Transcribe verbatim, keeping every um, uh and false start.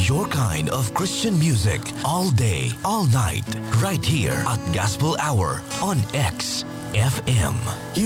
your kind of Christian music all day, all night, right here at Gospel Hour on X F M.